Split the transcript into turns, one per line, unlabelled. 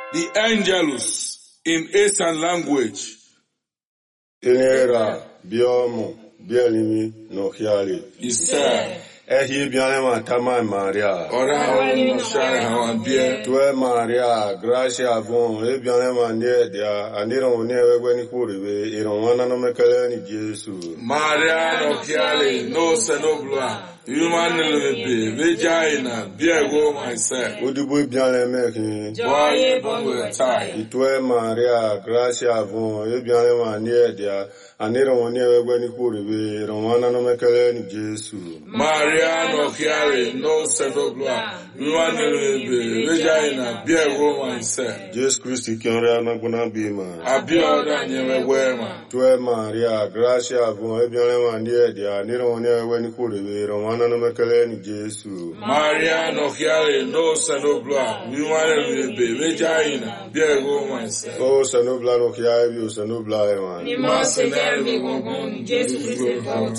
The Angelus in Eastern language.
Inera, biomo, bielimi, no hiali.
Isa.
Ehi bianema tama Maria.
Ora no shai hawan bie.
Tue Maria, gracia bon, e bianema nie dia, aniro ne wegwe ni kuribe, ironwana no mekele ni Jesu.
Maria no hiali, no senobla. Human lebe, vagina, biego myself.
Udubu bianeme ki.
Boye bonwe tai.
Tue Maria, gracia bon, e bianema nie dia, aniro ne wegwe ni kuribe, ironwana no mekele ni Jesu.
Maria no hiali, no senobla. Human lebe, vagina, biego myself.
Jesus Christ kiora na kuna bima.
Abioda nyewe wema.
Tue Maria, gracia bon, e bianema nie dia, aniro ne wegwe ni kuribe, ironwana no mekele ni Jesu.
Maria no hiali, no senobla. Human lebe, vagina, biego myself.
Oh, sanubla no kia ebi, sanubla eman.
Ni mo se der mi gongon, Jesus Christ.